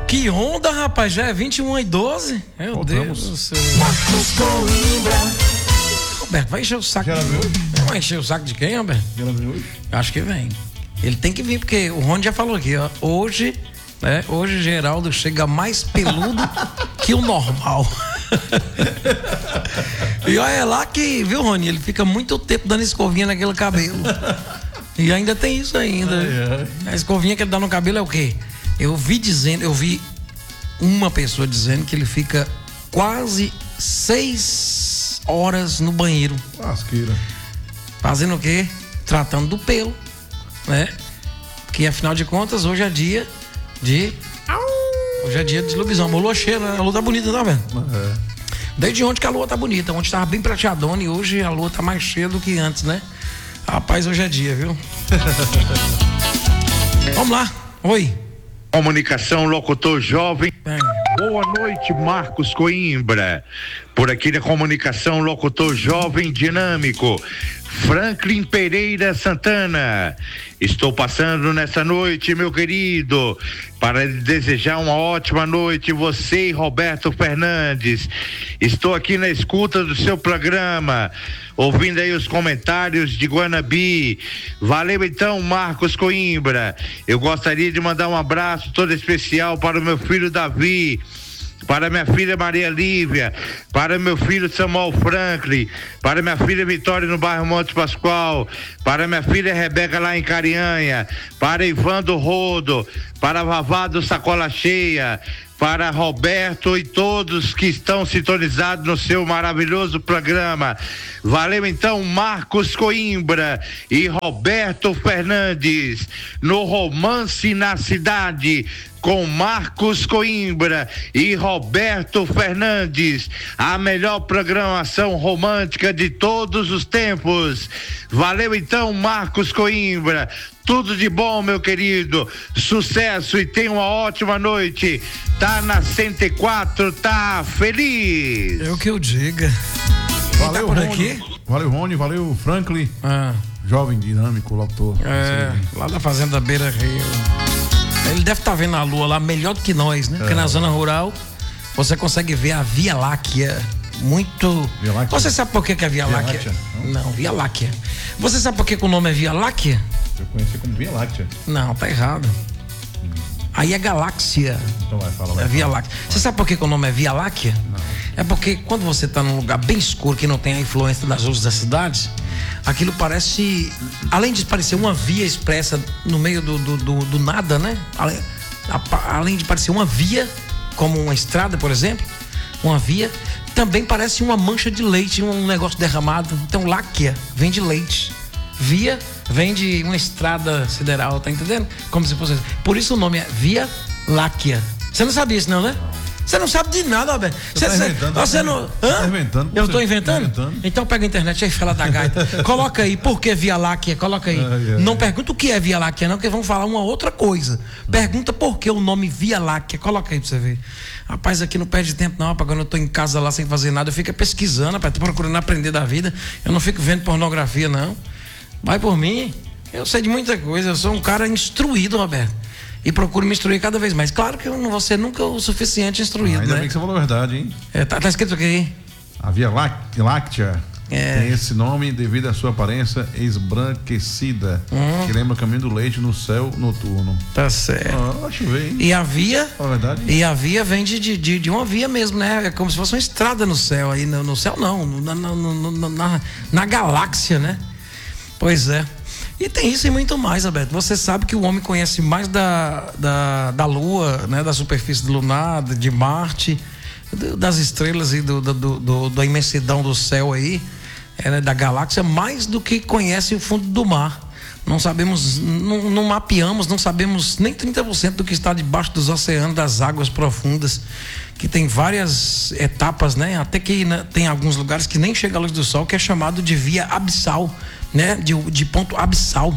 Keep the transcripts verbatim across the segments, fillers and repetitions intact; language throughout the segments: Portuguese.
Que onda, rapaz, já é vinte e uma e doze? Meu Voltamos. Deus do céu. Marcos Coimbra. Roberto, vai encher o saco. Já de... viu? Vai encher o saco de quem, Roberto? Ela vem hoje? Acho que vem. Ele tem que vir, porque o Rony já falou aqui, ó. Hoje, né? Hoje Geraldo chega mais peludo que o normal. E olha lá que, viu, Rony? Ele fica muito tempo dando escovinha naquele cabelo. E ainda tem isso ainda. Ai, ai. A escovinha que ele dá no cabelo é o quê? Eu vi dizendo, eu vi uma pessoa dizendo que ele fica quase seis horas no banheiro. Lasqueira. Fazendo o quê? Tratando do pelo, né? Que afinal de contas, hoje é dia de. Hoje é dia de lobisomem. A lua cheia, né? A lua tá bonita, tá vendo? É. Desde ontem que a lua tá bonita. Ontem tava bem prateadona e hoje a lua tá mais cheia do que antes, né? Rapaz, hoje é dia, viu? Vamos lá. Oi. Comunicação, locutor jovem. Bem. Boa noite, Marcos Coimbra. Por aqui da comunicação, locutor jovem dinâmico, Franklin Pereira Santana. Estou passando nessa noite, meu querido, para lhe desejar uma ótima noite, você e Roberto Fernandes. Estou aqui na escuta do seu programa, ouvindo aí os comentários de Guanabi. Valeu então, Marcos Coimbra. Eu gostaria de mandar um abraço todo especial para o meu filho Davi, para minha filha Maria Lívia, para meu filho Samuel Franklin, para minha filha Vitória no bairro Monte Pascoal, para minha filha Rebeca lá em Carianha, para Ivan do Rodo, para Vavá do Sacola Cheia, para Roberto e todos que estão sintonizados no seu maravilhoso programa. Valeu então, Marcos Coimbra e Roberto Fernandes, no Romance na Cidade, com Marcos Coimbra e Roberto Fernandes, a melhor programação romântica de todos os tempos. Valeu então, Marcos Coimbra. Tudo de bom, meu querido. Sucesso e tenha uma ótima noite. Tá na cento e quatro, tá feliz. É o que eu diga. Valeu, tá por Rony. aqui? Valeu, Rony. Valeu, Franklin. Ah, Jovem dinâmico, locutor. é, lá da Fazenda Beira Rio. Ele deve estar vendo a lua lá melhor do que nós, né? Porque É. na zona rural você consegue ver a Via Láctea muito. Via Láctea? Você sabe por que, que é Via, Via Láctea? Láctea? Não. Não, Via Láctea. Você sabe por que, que o nome é Via Láctea? Eu conheci como Via Láctea. Não, tá errado. Aí é galáxia. Então vai, fala. Vai, É Via fala. Láctea. Você sabe por que, que o nome é Via Láctea? Não. É porque quando você está num lugar bem escuro que não tem a influência das luzes da cidade, aquilo parece, além de parecer uma via expressa no meio do, do, do, do nada, né? Além, a, além de parecer uma via, como uma estrada, por exemplo, uma via, também parece uma mancha de leite, um negócio derramado. Então, láquea vem de leite. Via vem de uma estrada sideral, tá entendendo? Como se fosse. Por isso o nome é Via Láctea. Você não sabia isso, não, né? Você não sabe de nada, Roberto. Você tá inventando, você tá não. tá Hã? inventando, Eu você tô inventando? tá inventando. Então pega a internet aí, fala da gaita. Coloca aí, por que Via Láctea? Coloca aí. Ai, ai, não ai. pergunta o que é Via Láctea, não, porque vão falar uma outra coisa. Pergunta por que o nome Via Láctea. Coloca aí pra você ver. Rapaz, aqui não perde tempo, não, rapaz. Quando eu tô em casa lá sem fazer nada, eu fico pesquisando, rapaz, tô procurando aprender da vida. Eu não fico vendo pornografia, não. Vai por mim. Eu sei de muita coisa. Eu sou um cara instruído, Roberto. E procuro me instruir cada vez mais. Claro que eu não vou ser nunca o suficiente instruído, Ah, ainda né? bem que você falou a verdade, hein? É, tá, tá escrito aqui. A Via Láct- Láctea É. tem esse nome devido à sua aparência esbranquecida, Hum. que lembra o caminho do leite no céu noturno. Tá certo. Ah, deixa eu ver, hein? E a via. Fala a verdade. E a via vem de, de, de, de uma via mesmo, né? É como se fosse uma estrada no céu. Aí no, no céu não, na, na, na, na, na galáxia, né? Pois é. E tem isso e muito mais, Alberto. Você sabe que o homem conhece mais da, da, da Lua, né? Da superfície lunar, de Marte, do, das estrelas e do, do, do, da imensidão do céu aí, é, né? Da galáxia, mais do que conhece o fundo do mar. Não sabemos, não, não mapeamos, não sabemos nem trinta por cento do que está debaixo dos oceanos, das águas profundas, que tem várias etapas, né? Até que, né, tem alguns lugares que nem chega a luz do sol, que é chamado de via abissal, né? De, de ponto abissal.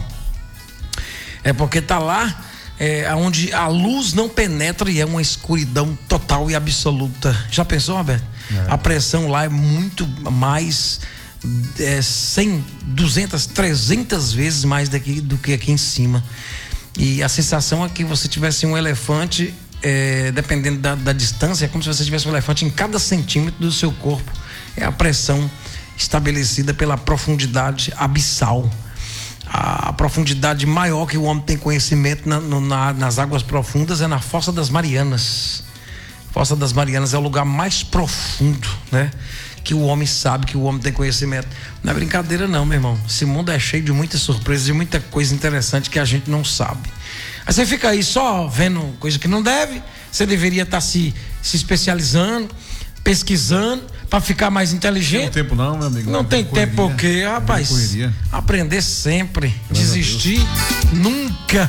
É porque tá lá é, onde a luz não penetra e é uma escuridão total e absoluta. Já pensou, Roberto? É. A pressão lá é muito mais é, cem, duzentas, trezentas vezes mais daqui do que aqui em cima. E a sensação é que você tivesse um elefante é, dependendo da, da distância, é como se você tivesse um elefante em cada centímetro do seu corpo. É a pressão estabelecida pela profundidade abissal. A, a profundidade maior que o homem tem conhecimento na, no, na, nas águas profundas é na Fossa das Marianas. Fossa das Marianas é o lugar mais profundo, né? Que o homem sabe, que o homem tem conhecimento. Não é brincadeira não, meu irmão. Esse mundo é cheio de muitas surpresas e muita coisa interessante que a gente não sabe. Aí você fica aí só vendo coisa que não deve. Você deveria estar se, se especializando, pesquisando, para ficar mais inteligente. Não tem tempo não, meu amigo. Não, não tem tempo porque, rapaz, aprender sempre, desistir nunca.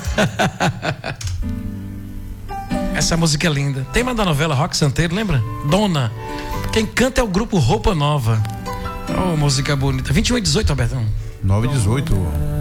Essa música é linda. Tema da novela Roque Santeiro, lembra? Dona. Quem canta é o grupo Roupa Nova. Oh, música bonita. vinte e um e dezoito, Albertão. nove e dezoito.